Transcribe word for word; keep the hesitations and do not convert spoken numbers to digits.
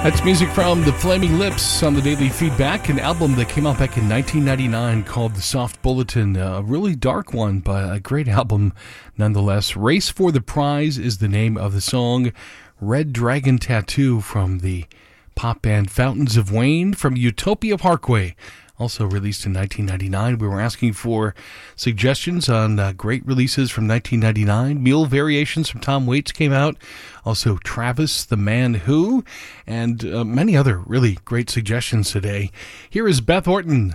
That's music from the Flaming Lips on the Daily Feedback, an album that came out back in nineteen ninety-nine called The Soft Bulletin. A really dark one, but a great album nonetheless. Race for the Prize is the name of the song. Red Dragon Tattoo from the pop band Fountains of Wayne from Utopia Parkway. Also released in nineteen ninety-nine. We were asking for suggestions on uh, great releases from nineteen ninety-nine. Mule Variations from Tom Waits came out. Also Travis, The Man Who, and uh, many other really great suggestions today. Here is Beth Orton.